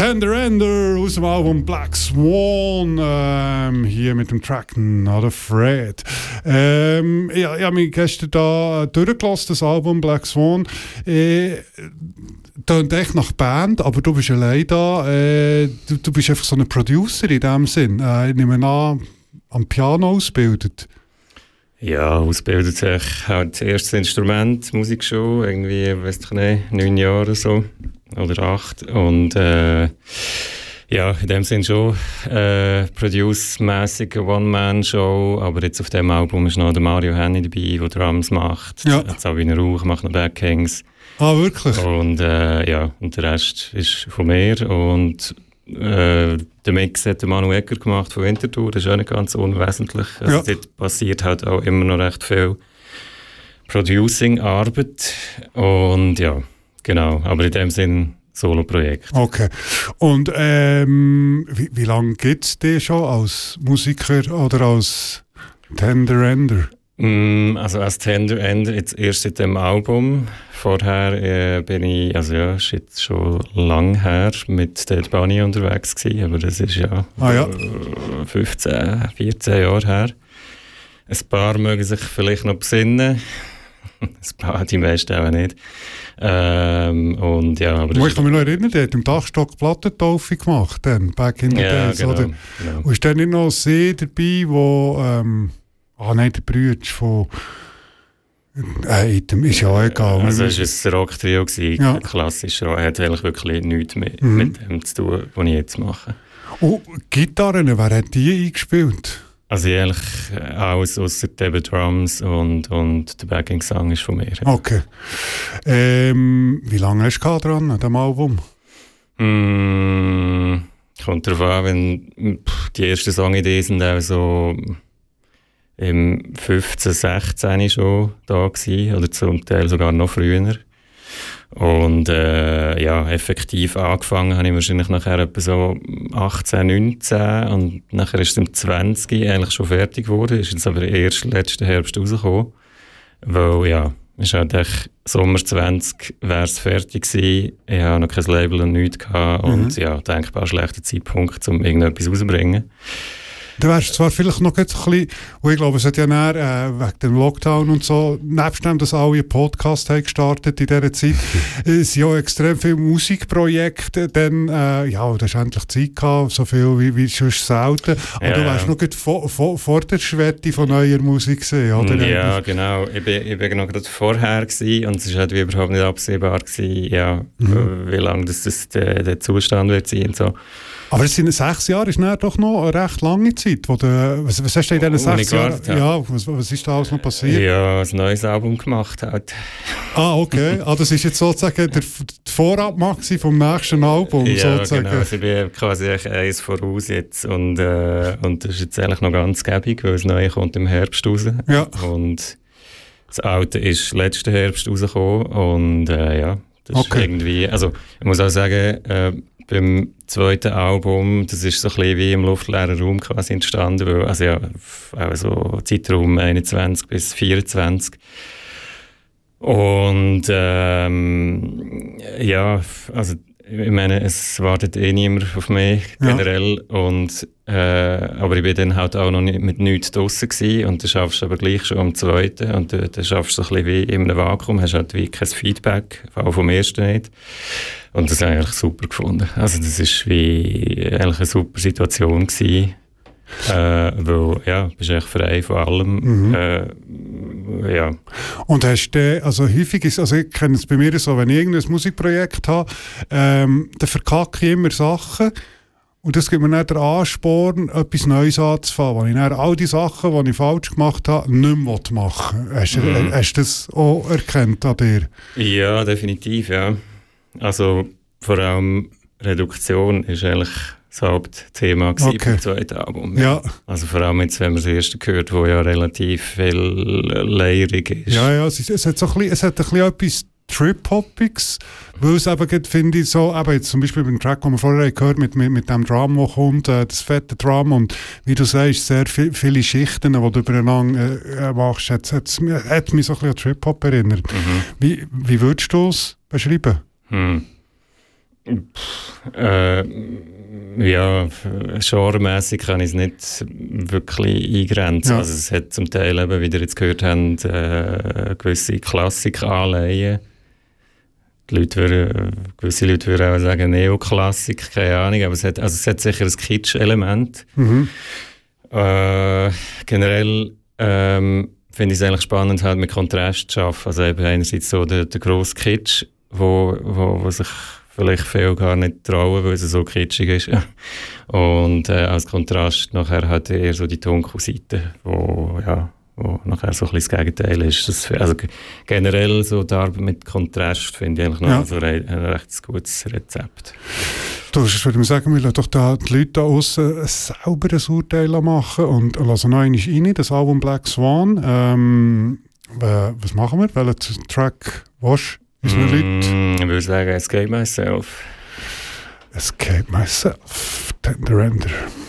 Tender Ender aus dem Album Black Swan, hier mit dem Track Not Afraid. Ich habe mich gestern da durchgelassen, das Album Black Swan. Tönt echt nach Band, aber du bist allein da. Du bist einfach so ein Producer in dem Sinn. Ich nehme an, am Piano ausgebildet. Ja, ausbildet sich halt das erste Instrument, Musikschule, irgendwie, weiss ich nicht, 9 Jahre oder so. Oder 8. Und ja, in dem Sinn schon produce-mässige One-Man-Show. Aber jetzt auf dem Album ist noch der Mario Henny dabei, der Drums macht. Ja. Sabine Rauch macht noch Backings. Ah, wirklich? Und ja, und der Rest ist von mir. Und den Mix hat der Manu Egger gemacht von Winterthur. Das ist auch nicht ganz unwesentlich. Also ja. Dort passiert halt auch immer noch recht viel Producing-Arbeit. Und ja, genau. Aber in dem Sinn Solo-Projekt. Okay. Und wie lange gibt es dich schon als Musiker oder als Tender Ender? Also als Tender Ender jetzt erst seit dem Album. Vorher bin ich, also ja, ist jetzt schon lang her, mit Dead Bunny unterwegs gewesen, aber das ist ja, 15, 14 Jahre her. Ein paar mögen sich vielleicht noch besinnen, ein paar, die meisten auch nicht. Und ja, aber ich kann mich noch erinnern, der hat im Dachstock Plattentaufe gemacht, dann, back in the days, genau, oder? Genau. Und ist dann nicht noch See dabei, wo, nein, der Brüder von, ist ja auch egal. Also es war ein Rock-Trio, ja. Klassisch. Er hat eigentlich wirklich nichts mit dem zu tun, was ich jetzt mache. Und Gitarren, wer hat die eingespielt? Also eigentlich alles ausser eben Drums und der Backing-Song ist von mir. Ja. Okay. Wie lange hast du dran an diesem Album? Kommt darauf an, wenn die ersten Songideen sind auch so im 15, 16 schon da gewesen, oder zum Teil sogar noch früher. Und ja, effektiv angefangen habe ich wahrscheinlich nachher etwa so 18, 19 und nachher ist es im 20 eigentlich schon fertig geworden, ist jetzt aber erst letzten Herbst rausgekommen, weil ja, ist halt echt Sommer 20 wäre es fertig gewesen, ich habe noch kein Label und nichts gehabt und ja, denkbar schlechter Zeitpunkt, um irgendetwas rauszubringen. Du wärst zwar vielleicht noch ein bisschen, und ich glaube, es hat ja näher wegen dem Lockdown und so, nebst dem, dass alle einen Podcast haben gestartet in dieser Zeit, es sind ja extrem viele Musikprojekte, dann, ja, du hast endlich Zeit gehabt, so viel wie sonst selten, aber du wärst noch vor der Schwette von neuer Musik gesehen, oder? Ja, genau. Ich bin noch gerade vorher gewesen, und es war halt wie überhaupt nicht absehbar gewesen, ja, wie lange das der Zustand wird sein und so. Aber es sind 6 Jahre, ist doch noch eine recht lange Zeit. Wo was hast du in diesen 6 Jahren? Ja, was ist da alles noch passiert? Ja, ein neues Album gemacht halt. Ah, okay. Das ist jetzt sozusagen der Vorabmaxi vom nächsten Album. Ja, sozusagen. Genau. Also ich bin quasi eins voraus jetzt. Und das ist jetzt eigentlich noch ganz gäbig, weil das Neue kommt im Herbst raus. Ja. Und das Alte ist letzten Herbst rausgekommen. Und ja, das ist irgendwie... Also ich muss auch sagen... beim zweiten Album, das ist so ein bisschen wie im luftleeren Raum quasi entstanden, weil, also ja, auch so Zeitraum 21 bis 24. Und ja, also ich meine, es wartet niemand auf mich, generell. Ja. Und, aber ich bin dann halt auch noch nicht mit nichts draussen gewesen, und dann schaffst du aber gleich schon am zweiten, und dann schaffst du so ein bisschen wie in einem Vakuum, hast halt wie kein Feedback, auch vom ersten nicht. Und das habe ich eigentlich super gefunden. Also das ist wie eigentlich eine super Situation gewesen. Weil, ja, bist echt frei von allem. Ja. Und hast du, also häufig ist, also ich kenne es bei mir so, wenn ich irgendein Musikprojekt habe, dann verkacke ich immer Sachen. Und das gibt mir dann den Ansporn, etwas Neues anzufangen. Weil ich dann all die Sachen, die ich falsch gemacht habe, nicht mehr machen will. Hast du das auch erkannt an dir? Ja, definitiv, ja. Also vor allem Reduktion ist eigentlich das Hauptthema beim zweiten Album. Ja. Also vor allem jetzt, wenn man das erste hört, wo ja relativ viel leierig ist. Ja, es hat so ein bisschen etwas Trip-Hoppiges, weil es eben, finde ich, so, eben jetzt zum Beispiel beim Track, den wir vorher gehört mit dem Drum, der kommt, das fette Drum und wie du sagst, sehr viele Schichten, die du übereinander machst, hat mich so ein bisschen an Trip-Hop erinnert. Wie würdest du es beschreiben? Ja, genremässig kann ich es nicht wirklich eingrenzen. Ja. Also es hat zum Teil eben, wie ihr jetzt gehört habt, gewisse Klassik-Anleihen. Gewisse Leute würden auch sagen Neoklassik, keine Ahnung, aber es hat sicher ein Kitsch-Element. Generell finde ich es eigentlich spannend, halt mit Kontrast zu arbeiten. Also eben einerseits so der grosse Kitsch, wo sich vielleicht viele gar nicht trauen, weil es so kitschig ist. Und als Kontrast nachher halt eher so die dunkle Seite, wo nachher so ein bisschen das Gegenteil ist. Also generell so die Arbeit mit Kontrast finde ich eigentlich noch so ein recht gutes Rezept. Du, ich würde sagen, wir lassen doch die Leute da aussen ein sauberes Urteil machen und lassen noch einmal rein, das Album Black Swan. Was machen wir? Welchen Track willst du unseren Leuten? Ich würde sagen, Escape Myself. Escape Myself, Tender Ender.